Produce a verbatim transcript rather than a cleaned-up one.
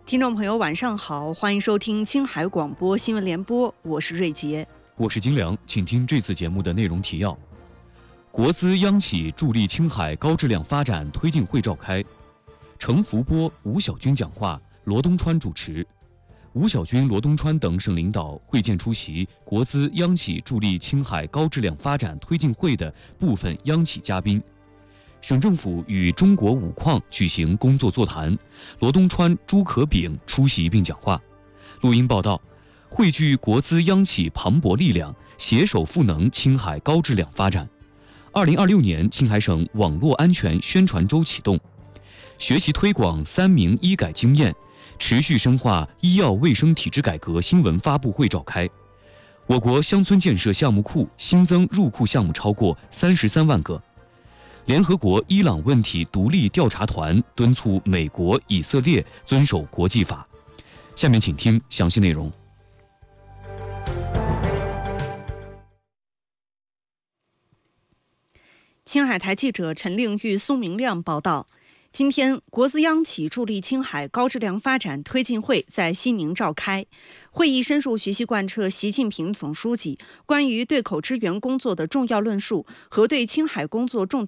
听众朋友，晚上好，欢迎收听青海广播新闻联播，我是瑞杰， 我是金良，请听这次节目的内容提要。国资央企助力青海高质量发展推进会召开，程福波、吴小军讲话，罗东川主持。吴小军、罗东川等省领导会见出席国资央企助力青海高质量发展推进会的部分央企嘉宾。省政府与中国五矿举行工作座谈，罗东川、朱可炳出席并讲话。录音报道，汇聚国资央企磅礴力量，携手赋能青海高质量发展。二零二六年，青海省网络安全宣传周启动，学习推广三明医改经验，持续深化医药卫生体制改革新闻发布会召开。我国乡村建设项目库新增入库项目超过三十三万个。联合国伊朗问题独立调查团敦促美国、以色列遵守国际法。下面请听详细内容。 青海台记者陈令玉、苏明亮报道。今天，国资央企助力青海高质量发展推进会在西宁召开。会议深入学习贯彻习近平总书记关于对口支援工作的重要论述和对青海工作重